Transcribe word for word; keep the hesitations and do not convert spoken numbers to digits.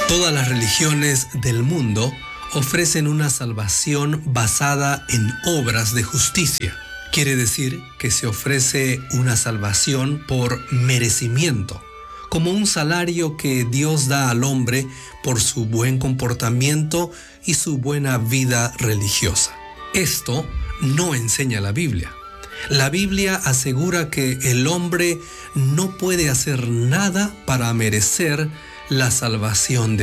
Todas las religiones del mundo ofrecen una salvación basada en obras de justicia. Quiere decir que se ofrece una salvación por merecimiento, como un salario que Dios da al hombre por su buen comportamiento y su buena vida religiosa. Esto no enseña la Biblia. La Biblia asegura que el hombre no puede hacer nada para merecer la salvación de